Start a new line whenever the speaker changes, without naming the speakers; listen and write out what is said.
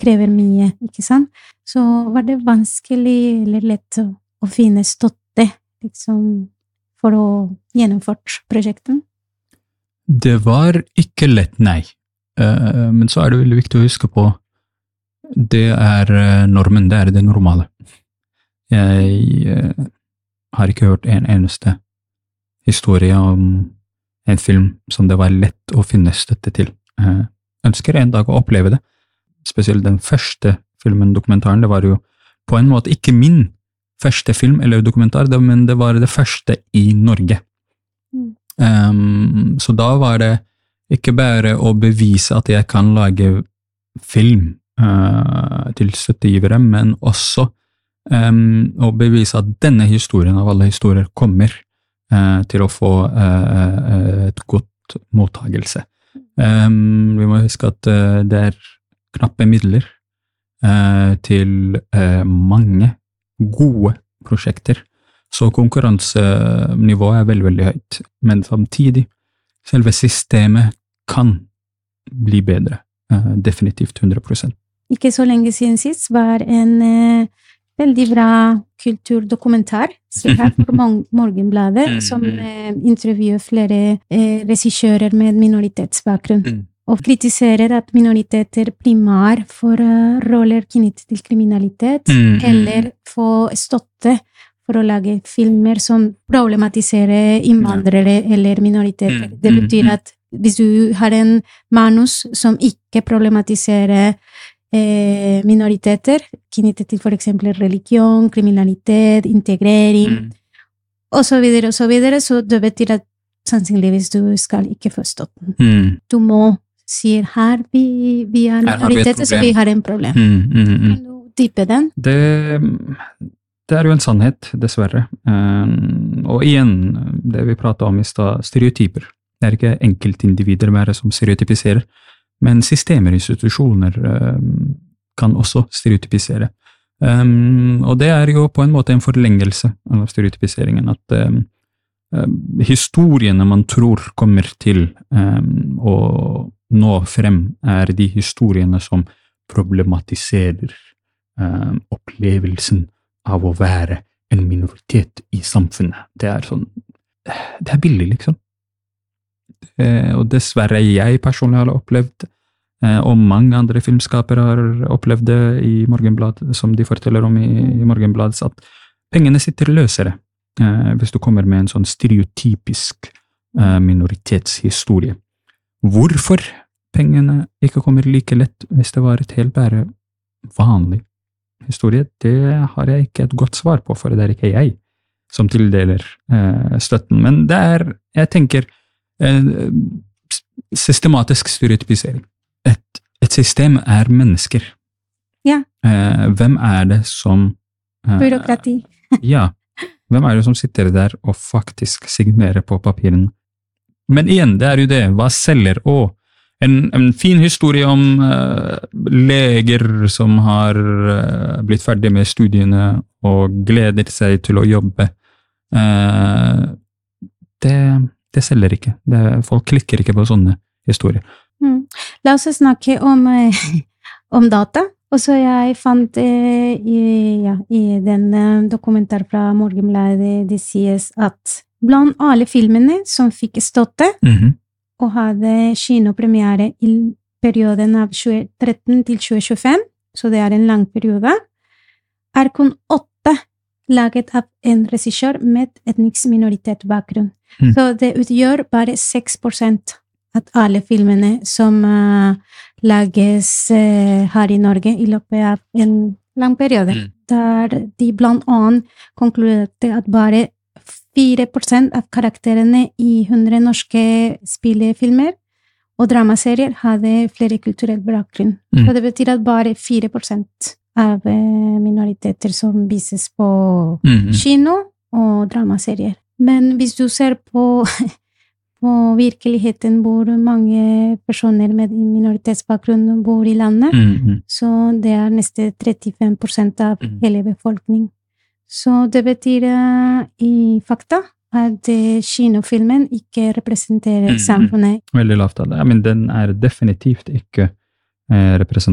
krever mye, ikke sant? Så var det vanskelig eller lett å finne støtte, liksom, for å gjennomføre prosjektet?
Det var ikke lett, nei. Men så det veldig viktig å huske på, det normen, det det normale. Jeg har ikke hørt en eneste historie om en film som det var lett å finne støtte til. Ønsker en dag å oppleve det. Spesielt den første filmen, dokumentaren, det var jo på en måte ikke min første film eller dokumentar, men det var det første i Norge. Så da var det ikke bare å bevise at jeg kan lage film til støttegivere, men også å bevise at denne historien av alle historier kommer til å få et godt mottagelse. Vi må huske at det knappe midler til mange gode prosjekter, så konkurransenivået veldig, veldig høyt. Men samtidig, selve systemet kan bli bedre, definitivt 100%.
Ikke så lenge siden sist var en veldig bra kulturdokumentar, så her for Morgenbladet, som intervjuer flere regissører med minoritetsbakgrunn, og kritiserer at minoriteter primær får roller knyttet til kriminalitet, eller får støtte for å lage filmer som problematiserer innvandrere eller minoriteter. Det betyr at hvis du har en manus som ikke problematiserer minoriteter, knyttet til for eksempel religion, kriminalitet, integrering, og så videre, så det betyr at sannsynligvis du skal ikke få støtten. Du må si her, vi minoriteter, så vi har en problem. Kan du dyppe den?
Det jo en sannhet, dessverre. Og igjen, det vi pratet om i stad, stereotyper. Det ikke enkeltindivider bare som stereotypiserer, men systemer, institusjoner kan også stereotypisere. Og det jo på en måte en forlengelse av stereotypiseringen, at historiene man tror kommer til å nå frem de historiene som problematiserer opplevelsen av å være en minoritet i samfunnet. Det sånn, det billig, liksom. Og dessverre jeg personlig har opplevd, og mange andre filmskapere har opplevd det i Morgenbladet, som de forteller om i Morgenbladet, at pengene sitter løsere hvis du kommer med en sånn stereotypisk minoritetshistorie. Hvorfor pengene ikke kommer like lett hvis det var et helt bare vanlig historie, det har jeg ikke et godt svar på, for det ikke jeg som tildeler støtten. Men det jeg tenker, systematisk stereotypisering. Et system mennesker.
Ja.
Hvem det som...
Byråkrati.
Ja. Hvem det som sitter der og faktisk signerer på papiren? Men igjen, det jo det. Hva selger? En fin historie om leger som har blitt ferdig med studiene og gleder seg til å jobbe. Det selger ikke. Folk klikker ikke på sånne historier.
La oss snakke om data. Og så jeg fant i den dokumentar fra Morgenbladet, det sies at blant alle filmene som fikk støtte, og hadde kinopremiere i perioden av 2013 til 2025, så det en lang periode, kun 8 laget av en regissør med etnisk minoritetsbakgrunn. Så det utgjør bare 6% av alle filmene som lages her i Norge i løpet av en lang periode. Der de blant annet konkluderte at bare 4% av karakterene i 100 norske spillefilmer og dramaserier hadde flere kulturell bakgrunn. Så det betyr at bare 4% av minoriteter som vises på kino og dramaserier. Men hvis du ser på virkeligheten hvor mange personer med minoritetsbakgrunn bor i landet, så det nesten 35% av hele befolkningen. Så det betyr i fakta at kinofilmen ikke representerer samfunnet.
Veldig lavt av det. Men den definitivt ikke representert